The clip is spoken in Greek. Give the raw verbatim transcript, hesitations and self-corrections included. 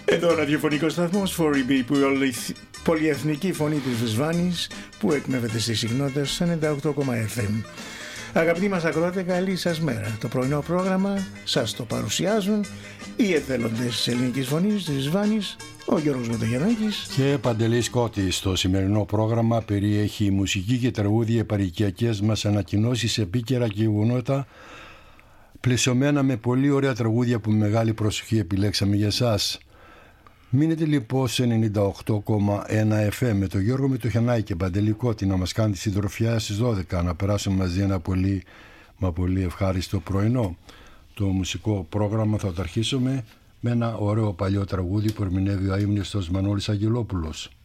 Εδώ ο ραδιοφωνικός σταθμός φορ ι μπι, πολυεθνική φωνή της Βεσβάνης, που εκμεύεται στη συχνότητα στους ενενήντα οκτώ κόμμα εφ εμ. Αγαπητοί μας ακροατές, καλή σας μέρα. Το πρωινό πρόγραμμα σας το παρουσιάζουν οι εθελοντές της ελληνικής φωνής της Βεσβάνης, ο Γιώργος Μητογεννάκης και Παντελής Κώτης. Το σημερινό πρόγραμμα περιέχει μουσική και τραγούδια, επαρχιακές μας ανακοινώσεις, επίκαιρα γεγονότα, πλαισιωμένα με πολύ ωραία τραγούδια που με μεγάλη προσοχή επιλέξαμε για εσάς. Μείνετε λοιπόν σε ενενήντα οκτώ κόμμα ένα εφ εμ με τον Γιώργο Μητογεννάκη και Παντελή Κώτη να μας κάνει τη συντροφιά στις δώδεκα, να περάσουμε μαζί ένα πολύ μα πολύ ευχάριστο πρωινό. Το μουσικό πρόγραμμα θα το αρχίσουμε με ένα ωραίο παλιό τραγούδι που ερμηνεύει ο αείμνηστος Μανώλης Αγγελόπουλος.